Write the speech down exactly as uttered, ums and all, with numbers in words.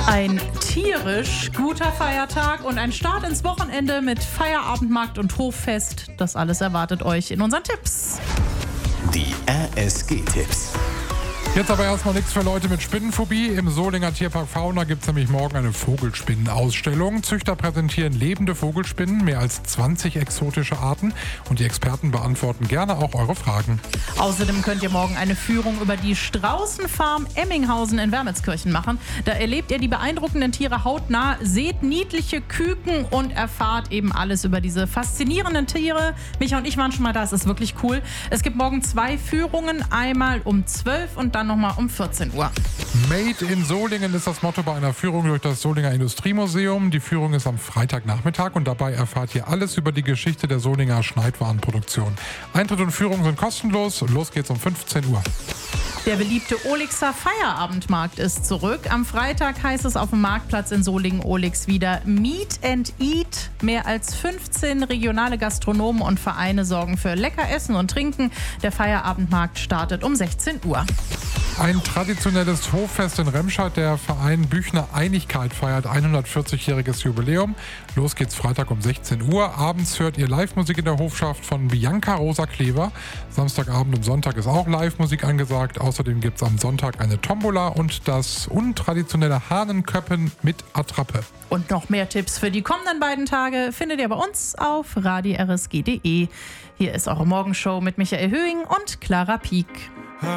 Ein tierisch guter Feiertag und ein Start ins Wochenende mit Feierabendmarkt und Hoffest. Das alles erwartet euch in unseren Tipps. Die R S G-Tipps. Jetzt aber erstmal nichts für Leute mit Spinnenphobie. Im Solinger Tierpark Fauna gibt es nämlich morgen eine Vogelspinnenausstellung. Züchter präsentieren lebende Vogelspinnen, mehr als zwanzig exotische Arten. Und die Experten beantworten gerne auch eure Fragen. Außerdem könnt ihr morgen eine Führung über die Straußenfarm Emminghausen in Wermelskirchen machen. Da erlebt ihr die beeindruckenden Tiere hautnah, seht niedliche Küken und erfahrt eben alles über diese faszinierenden Tiere. Micha und ich waren schon mal da, es ist wirklich cool. Es gibt morgen zwei Führungen, einmal um zwölf und dann nochmal um vierzehn Uhr. Made in Solingen ist das Motto bei einer Führung durch das Solinger Industriemuseum. Die Führung ist am Freitagnachmittag und dabei erfahrt ihr alles über die Geschichte der Solinger Schneidwarenproduktion. Eintritt und Führung sind kostenlos. Los geht's um fünfzehn Uhr. Der beliebte Olixer Feierabendmarkt ist zurück. Am Freitag heißt es auf dem Marktplatz in Solingen-Olix wieder Meet and Eat. Mehr als fünfzehn regionale Gastronomen und Vereine sorgen für lecker Essen und Trinken. Der Feierabendmarkt startet um sechzehn Uhr. Ein traditionelles Hoffest in Remscheid. Der Verein Büchner Einigkeit feiert hundertvierzig-jähriges Jubiläum. Los geht's Freitag um sechzehn Uhr. Abends hört ihr Live-Musik in der Hofschaft von Bianca Rosa Klever. Samstagabend und Sonntag ist auch Live-Musik angesagt. Außerdem gibt's am Sonntag eine Tombola und das untraditionelle Hahnenköppen mit Attrappe. Und noch mehr Tipps für die kommenden beiden Tage findet ihr bei uns auf radio r s g punkt d e. Hier ist eure Morgenshow mit Michael Höhing und Clara Pieck.